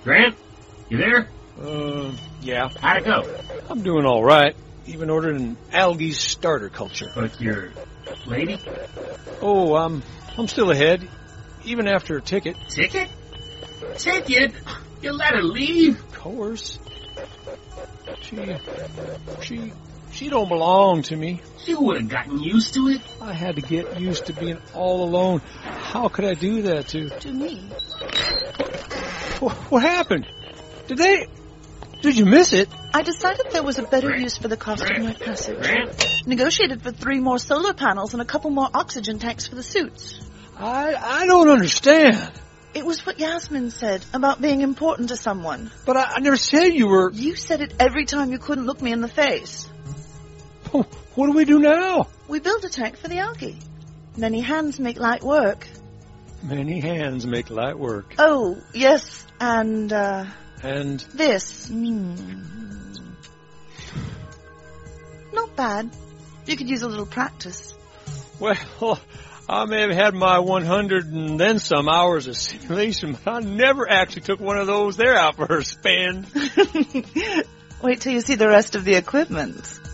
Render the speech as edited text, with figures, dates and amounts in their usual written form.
Grant, you there? Yeah. How'd it go? I'm doing all right. Even ordered an algae starter culture. But your lady? Oh, I'm still ahead, even after a ticket. Ticket? Ticket? You let her leave? Of course. She don't belong to me. She would have gotten used to it. I had to get used to being all alone. How could I do that To me. What happened? Did you miss it? I decided there was a better use for the cost of my passage. Negotiated for 3 more solar panels and a couple more oxygen tanks for the suits. I don't understand. It was what Yasmin said about being important to someone. But I never said you were... You said it every time you couldn't look me in the face. What do we do now? We built a tank for the algae. Many hands make light work. Many hands make light work. Oh, yes, and this. Not bad. You could use a little practice. Well, I may have had my 100 and then some hours of simulation, but I never actually took one of those there out for a spin. Wait till you see the rest of the equipment.